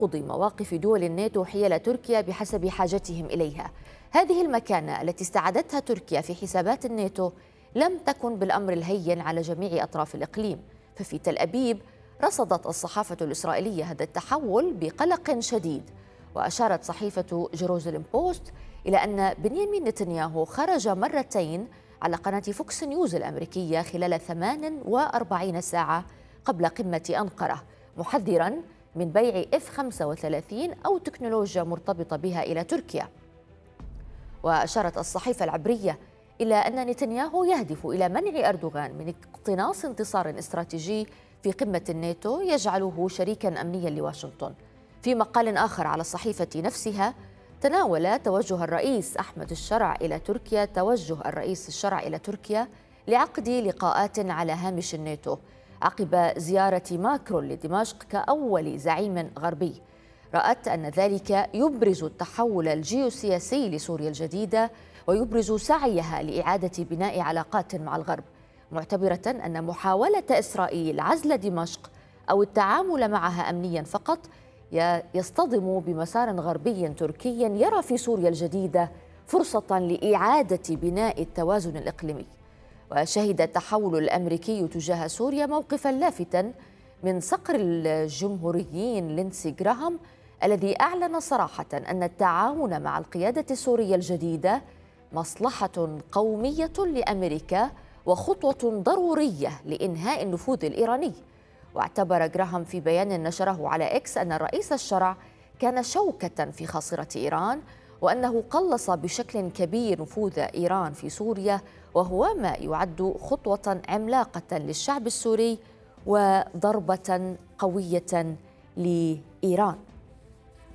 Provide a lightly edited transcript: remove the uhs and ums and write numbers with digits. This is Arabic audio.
مواقف دول الناتو حيال تركيا بحسب حاجتهم إليها. هذه المكانة التي استعادتها تركيا في حسابات الناتو لم تكن بالأمر الهين على جميع أطراف الإقليم، ففي تل أبيب رصدت الصحافة الإسرائيلية هذا التحول بقلق شديد، وأشارت صحيفة جيروزاليم بوست إلى أن بنيامين نتنياهو خرج مرتين على قناة فوكس نيوز الأمريكية خلال 48 ساعة قبل قمة أنقرة، محذراً من بيع F-35 أو تكنولوجيا مرتبطة بها إلى تركيا. وأشارت الصحيفة العبرية إلى أن نتنياهو يهدف إلى منع أردوغان من اقتناص انتصار استراتيجي في قمة الناتو يجعله شريكاً أمنياً لواشنطن. في مقال آخر على الصحيفة نفسها، تناول توجه الرئيس الشرع إلى تركيا لعقد لقاءات على هامش الناتو عقب زيارة ماكرون لدمشق كأول زعيم غربي. رأت أن ذلك يبرز التحول الجيوسياسي لسوريا الجديدة ويبرز سعيها لإعادة بناء علاقات مع الغرب، معتبرة أن محاولة إسرائيل عزل دمشق أو التعامل معها أمنيا فقط يصطدم بمسار غربي تركي يرى في سوريا الجديدة فرصة لإعادة بناء التوازن الإقليمي. وشهد التحول الأمريكي تجاه سوريا موقفاً لافتاً من صقر الجمهوريين لينسي جراهام، الذي أعلن صراحة أن التعاون مع القيادة السورية الجديدة مصلحة قومية لأمريكا وخطوة ضرورية لإنهاء النفوذ الإيراني. واعتبر جراهام في بيان نشره على إكس أن الرئيس الشرع كان شوكة في خاصرة إيران، وأنه قلص بشكل كبير نفوذ إيران في سوريا، وهو ما يعد خطوة عملاقة للشعب السوري وضربة قوية لإيران.